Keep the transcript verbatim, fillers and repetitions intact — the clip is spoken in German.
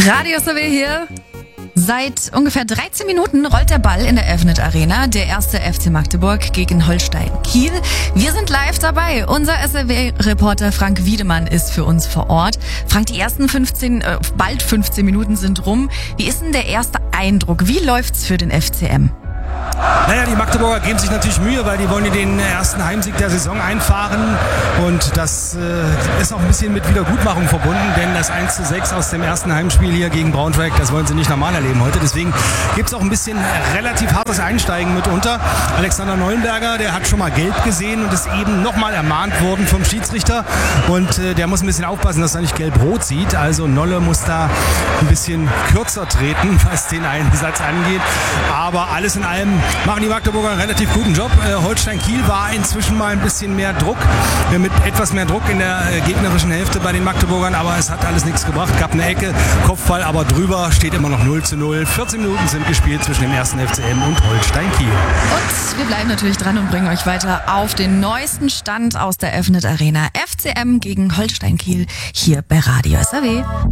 Radio S W hier. Seit ungefähr dreizehn Minuten rollt der Ball in der F-Net Arena. Der erste F C Magdeburg gegen Holstein Kiel. Wir sind live dabei. Unser S W R-Reporter Frank Wiedemann ist für uns vor Ort. Frank, die ersten fünfzehn, äh, bald fünfzehn Minuten sind rum. Wie ist denn der erste Eindruck? Wie läuft's für den F C M? Naja, die Magdeburger geben sich natürlich Mühe, weil die wollen den ersten Heimsieg der Saison einfahren. Und das äh, ist auch ein bisschen mit Wiedergutmachung verbunden, denn das eins zu sechs aus dem ersten Heimspiel hier gegen Braunschweig, das wollen sie nicht normal erleben heute. Deswegen gibt es auch ein bisschen relativ hartes Einsteigen mitunter. Alexander Neuenberger, der hat schon mal gelb gesehen und ist eben nochmal ermahnt worden vom Schiedsrichter. Und äh, der muss ein bisschen aufpassen, dass er nicht gelb-rot sieht. Also Nolle muss da ein bisschen kürzer treten, was den Einsatz angeht. Aber alles in allem machen die Magdeburger einen relativ guten Job. Äh, Holstein Kiel war inzwischen mal ein bisschen mehr Druck, äh, mit etwas mehr Druck in der äh, gegnerischen Hälfte bei den Magdeburgern, aber es hat alles nichts gebracht. Gab eine Ecke, Kopfball aber drüber, steht immer noch null zu null. vierzehn Minuten sind gespielt zwischen dem ersten F C M und Holstein Kiel. Und wir bleiben natürlich dran und bringen euch weiter auf den neuesten Stand aus der F-Net Arena. F C M gegen Holstein Kiel hier bei Radio S W.